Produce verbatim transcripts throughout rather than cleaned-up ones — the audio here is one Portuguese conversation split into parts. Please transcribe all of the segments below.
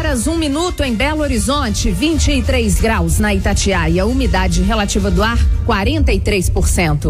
horas, um minuto em Belo Horizonte, vinte e três graus na Itatiaia, umidade relativa do ar quarenta e três por cento.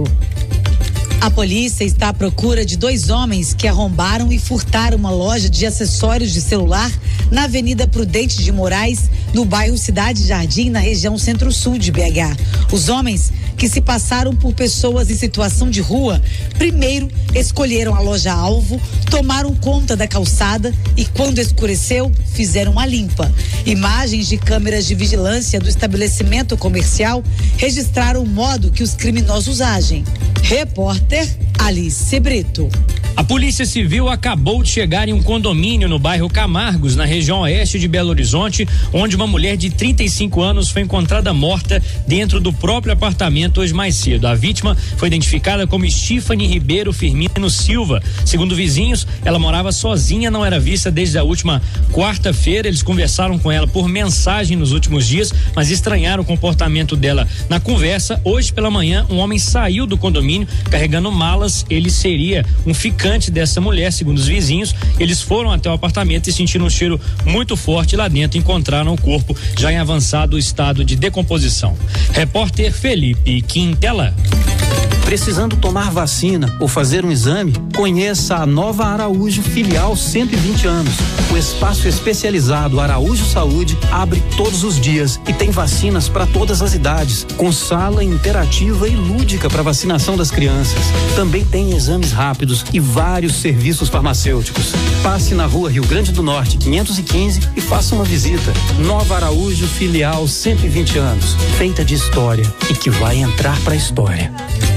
A polícia está à procura de dois homens que arrombaram e furtaram uma loja de acessórios de celular na Avenida Prudente de Moraes, no bairro Cidade Jardim, na região centro-sul de B H. Os homens, que se passaram por pessoas em situação de rua, primeiro escolheram a loja alvo, tomaram conta da calçada e, quando escureceu, fizeram uma limpa. Imagens de câmeras de vigilância do estabelecimento comercial registraram o modo que os criminosos agem. Repórter Alice Brito. A Polícia Civil acabou de chegar em um condomínio no bairro Camargos, na região oeste de Belo Horizonte, onde uma mulher de trinta e cinco anos foi encontrada morta dentro do próprio apartamento hoje mais cedo. A vítima foi identificada como Stephanie Ribeiro Firmino Silva. Segundo vizinhos, ela morava sozinha, não era vista desde a última quarta-feira. Eles conversaram com ela por mensagem nos últimos dias, mas estranharam o comportamento dela na conversa. Hoje pela manhã, um homem saiu do condomínio carregando malas. Ele seria um ficante dessa mulher, segundo os vizinhos. Eles foram até o apartamento e sentiram um cheiro muito forte lá dentro. Encontraram o corpo já em avançado estado de decomposição. Repórter Felipe Quintela. Precisando tomar vacina ou fazer um exame? Conheça a Nova Araújo Filial cento e vinte anos. O espaço especializado Araújo Saúde abre todos os dias e tem vacinas para todas as idades, com sala interativa e lúdica para vacinação das crianças. Também tem exames rápidos e vários serviços farmacêuticos. Passe na Rua Rio Grande do Norte, quinhentos e quinze, e faça uma visita. Nova Araújo Filial cento e vinte anos, feita de história e que vai entrar para a história.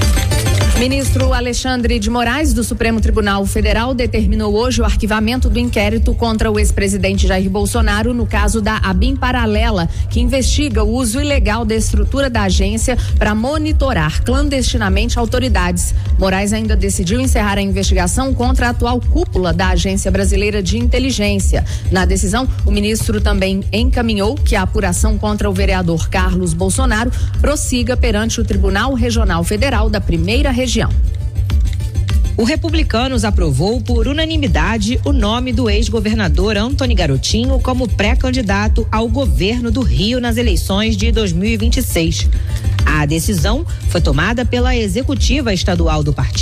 Ministro Alexandre de Moraes, do Supremo Tribunal Federal, determinou hoje o arquivamento do inquérito contra o ex-presidente Jair Bolsonaro no caso da ABIN Paralela, que investiga o uso ilegal da estrutura da agência para monitorar clandestinamente autoridades. Moraes ainda decidiu encerrar a investigação contra a atual cúpula da Agência Brasileira de Inteligência. Na decisão, o ministro também encaminhou que a apuração contra o vereador Carlos Bolsonaro prossiga perante o Tribunal Regional Federal da Primeira Região. O Republicanos aprovou por unanimidade o nome do ex-governador Antony Garotinho como pré-candidato ao governo do Rio nas eleições de dois mil e vinte e seis. A decisão foi tomada pela executiva estadual do partido.